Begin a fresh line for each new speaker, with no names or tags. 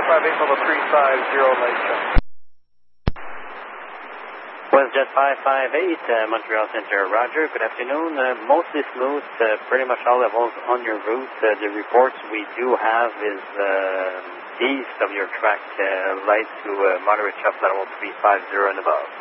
558 level 350 light show.
WestJet 558, Montreal Center, Roger. Good afternoon. Mostly smooth, pretty much all levels on your route. The reports we do have is east of your track, light to moderate shuffle level 350 and above.